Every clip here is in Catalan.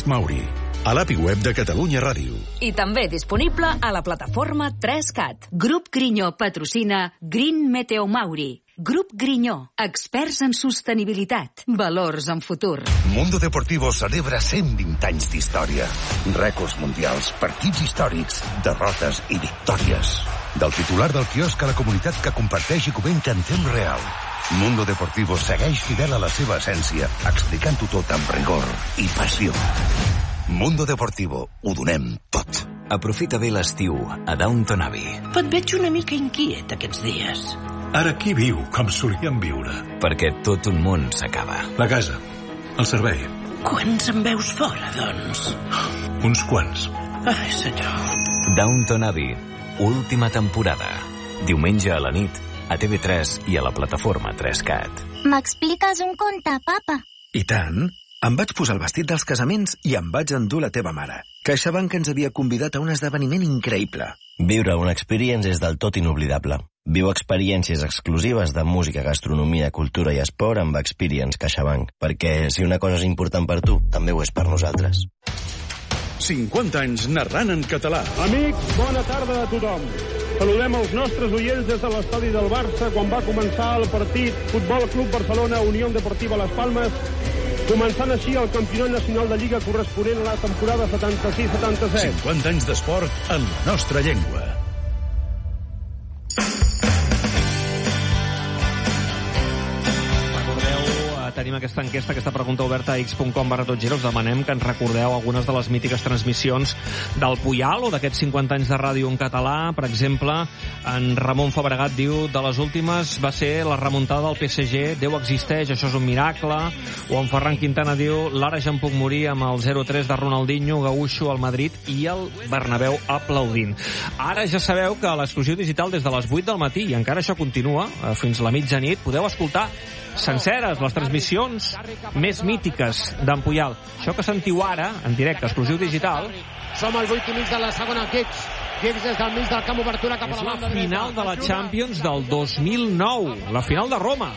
Francesc Mauri. A l'API web de Catalunya Ràdio. I també disponible a la plataforma 3CAT. Grup Grinyó patrocina Green Meteo Mauri. Grup Grinyó, experts en sostenibilitat, valors en futur. Mundo Deportivo celebra 120 anys d'història. Rècords mundials, partits històrics, derrotes i victòries. Del titular del quiosc a la comunitat que comparteix i comenta en temps real. Mundo Deportivo segueix fidel a la seva essència, explicant-ho tot amb rigor i passió. Mundo Deportivo, ho donem tot. Aprofita bé l'estiu a Downton Abbey. Et veig una mica inquiet aquests dies. Ara qui viu com solíem viure? Perquè tot un món s'acaba. La casa, el servei. Quants en veus fora, doncs? Uns quants. Ai, senyor. Downton Abbey, última temporada. Diumenge a la nit, a TV3 i a la plataforma 3CAT. M'expliques un conte, papa? I tant. Em vaig posar el vestit dels casaments i em vaig endur la teva mare. CaixaBank ens havia convidat a un esdeveniment increïble. Viure una experience és del tot inoblidable. Viu experiències exclusives de música, gastronomia, cultura i esport amb Experience CaixaBank. Perquè si una cosa és important per tu, també ho és per nosaltres. 50 anys narrant en català. Amics, bona tarda a tothom. Saludem els nostres oients des de l'estadi del Barça quan va començar el partit Futbol Club Barcelona Unió Deportiva Las Palmes, començant així el campionat nacional de Lliga corresponent a la temporada 76-77. 50 anys d'esport en la nostra llengua. Tenim aquesta enquesta, aquesta pregunta oberta a x.com/totgira. Us demanem que ens recordeu algunes de les mítiques transmissions del Puyal o d'aquests 50 anys de ràdio en català. Per exemple, en Ramon Fabregat diu: de les últimes va ser la remuntada del PSG, Déu existeix, això és un miracle. O en Ferran Quintana diu: l'ara ja em puc morir amb el 0-3 de Ronaldinho, Gaúcho, al Madrid i el Bernabéu aplaudint. Ara ja sabeu que a l'exclusiu digital des de les 8 del matí, i encara això continua fins la mitjanit, podeu escoltar senceres les transmissions més mítiques d'en Puyal. Això que sentiu ara, en directe, exclusiu digital. Som al 8 i mig de la segona, Quics des del mig del camp, obertura cap a la banda. És la final de la Champions del 2009, la final de Roma.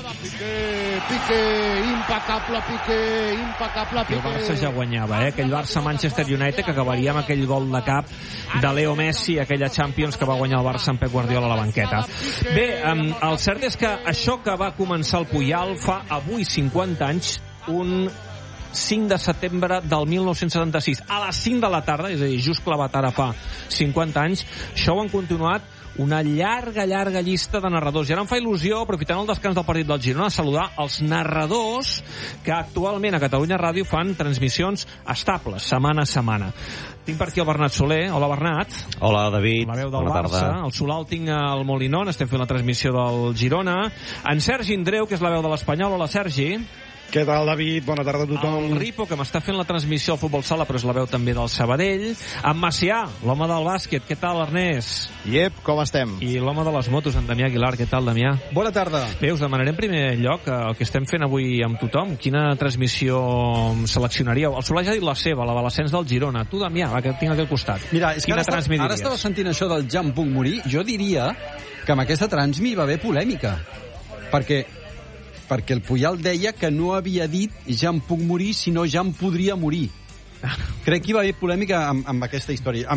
Piqué, impecable, Piqué. El Barça ja guanyava, aquell Barça-Manchester United que acabaria amb aquell gol de cap de Leo Messi, aquella Champions que va guanyar el Barça amb Pep Guardiola a la banqueta. Bé, el cert és que això que va començar el Puyal fa avui 50 anys, un 5 de setembre del 1976, a les 5 de la tarda, és a dir, just clavat ara fa 50 anys, això ho han continuat una llarga llista de narradors. I ara em fa il·lusió, aprofitant el descans del partit del Girona, saludar els narradors que actualment a Catalunya Ràdio fan transmissions estables, setmana a setmana. Tinc per aquí el Bernat Soler. Hola, Bernat. Hola, David. La veu del Barça. El Solà el tinc al Molinón, estem fent la transmissió del Girona. En Sergi Indreu, que és la veu de l'Espanyol. Hola, Sergi. Què tal, David? Bona tarda a tothom. El Ripo, que m'està fent la transmissió al Futbol Sala, però és la veu també del Sabadell. En Macià, l'home del bàsquet. Què tal, Ernest? Iep, com estem? I l'home de les motos, en Damià Aguilar. Què tal, Damià? Bona tarda. Bé, us demanaré en primer lloc el que estem fent avui amb tothom. Quina transmissió seleccionaríeu? El Solà ja ha dit la seva, la de l'ascens del Girona. Tu, Damià, que tinc aquí al costat. Mira, és que ara estava sentint això del ja em puc morir. Jo diria que amb aquesta transmi va haver polèmica. Perquè el Puyal deia que no havia dit ja em puc morir, sinó ja em podria morir. Crec que hi va haver polèmica amb aquesta història.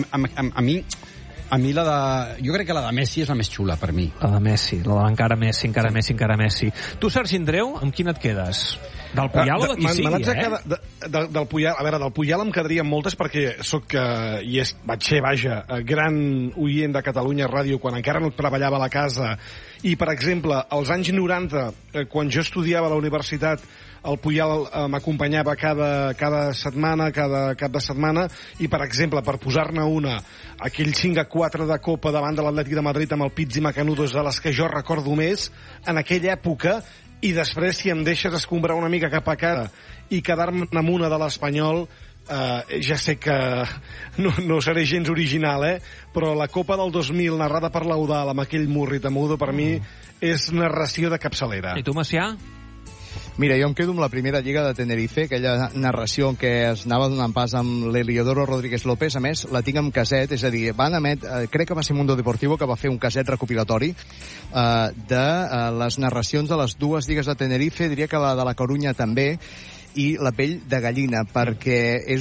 A mi la de... Jo crec que la de Messi és la més xula, per mi. La de Messi, la de encara Messi. Tu, Sergi Indreu, amb quina et quedes? Del Puyal o de qui sigui, Del Puyal, a veure, del Puyal em quedarien moltes perquè vaig ser, gran oient de Catalunya Ràdio quan encara no treballava a la casa. I, per exemple, als anys 90, quan jo estudiava a la universitat, el Puyal m'acompanyava cada setmana, cada cap de setmana, i, per exemple, per posar-ne una, aquell 5-4 de Copa davant de l'Atlètic de Madrid amb el Pizzi Macanudo és de les que jo recordo més en aquella època. I després, si em deixes escombrar una mica cap a cara i quedar-me amb una de l'Espanyol, ja sé que no seré gens original, però la Copa del 2000 narrada per l'Eudal amb aquell Murri Tamudo, per mi és narració de capçalera. I tu, Macià? Mira, jo em quedo amb la primera lliga de Tenerife, aquella narració en què es anava donant pas amb l'Heliodoro Rodríguez López. A més, la tinc en caset, és a dir, crec que va ser Mundo Deportivo que va fer un caset recopilatori de les narracions de les dues lligues de Tenerife, diria que la de la Corunya també, i la pell de gallina, perquè és